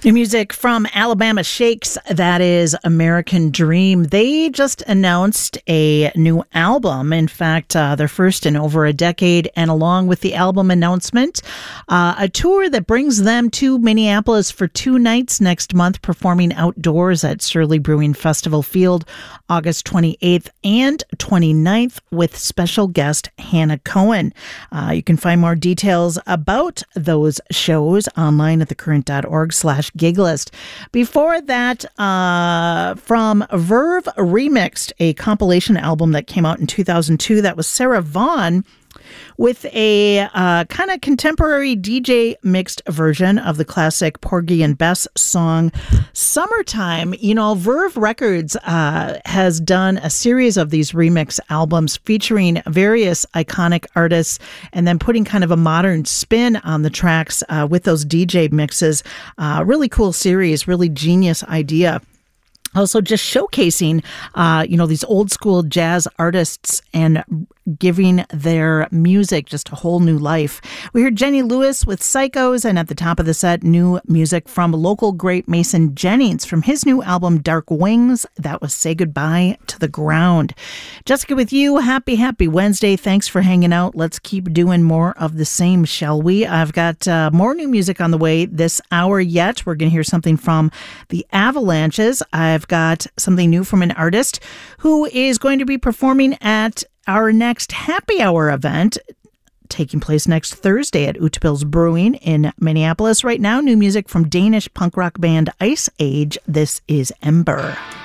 New music from Alabama Shakes, that is American Dream. They just announced a new album. In fact, their first in over a decade. And along with the album announcement, a tour that brings them to Minneapolis for 2 nights next month, performing outdoors at Surly Brewing Festival Field, August 28th and 29th, with special guest Hannah Cohen. You can find more details about those shows online at thecurrent.org/gig list. Before that, from Verve Remixed, a compilation album that came out in 2002, that was Sarah Vaughan with a kind of contemporary DJ mixed version of the classic Porgy and Bess song Summertime. You know, Verve Records has done a series of these remix albums featuring various iconic artists and then putting kind of a modern spin on the tracks with those DJ mixes. Really cool series, really genius idea. Also just showcasing, these old school jazz artists and giving their music just a whole new life. We heard Jenny Lewis with Psychos, and at the top of the set, new music from local great Mason Jennings from his new album, Dark Wings. That was Say Goodbye to the Ground. Jessica with you. Happy Wednesday. Thanks for hanging out. Let's keep doing more of the same, shall we? I've got more new music on the way this hour yet. We're going to hear something from the Avalanches. I've got something new from an artist who is going to be performing at our next happy hour event taking place next Thursday at Utepils Brewing in Minneapolis. Right now, new music from Danish punk rock band Ice Age. This is Ember.